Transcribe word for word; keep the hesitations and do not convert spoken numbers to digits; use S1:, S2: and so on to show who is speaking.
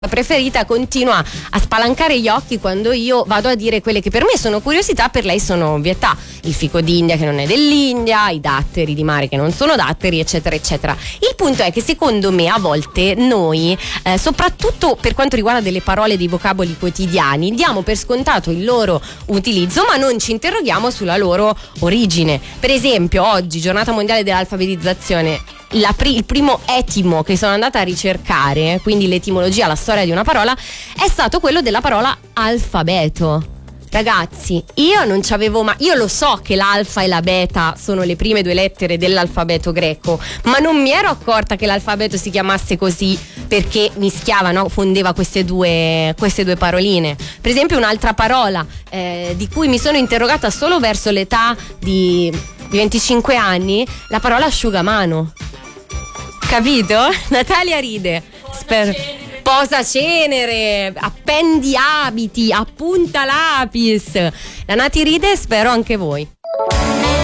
S1: preferita continua a spalancare gli occhi quando io vado a dire quelle che per me sono curiosità, per lei sono ovvietà. Il fico d'India che non è dell'India, i datteri di mare che non sono datteri, eccetera eccetera. Il punto è che secondo me a volte noi, eh, soprattutto per quanto riguarda delle parole, dei vocaboli quotidiani, diamo per scontato il loro utilizzo ma non ci interroghiamo sulla loro origine. Per esempio oggi, giornata mondiale dell'alfabetizzazione, La pri- il primo etimo che sono andata a ricercare, quindi l'etimologia, la storia di una parola, è stato quello della parola alfabeto. Ragazzi, io non ci avevo mai, io lo so che l'alfa e la beta sono le prime due lettere dell'alfabeto greco, ma non mi ero accorta che l'alfabeto si chiamasse così perché mischiava, no? Fondeva queste due, queste due paroline. Per esempio un'altra parola eh, di cui mi sono interrogata solo verso l'età di, di venticinque anni, la parola asciugamano. Capito? Natalia ride. Spero. Posa cenere, appendi abiti, appunta lapis. La Nati ride, spero anche voi.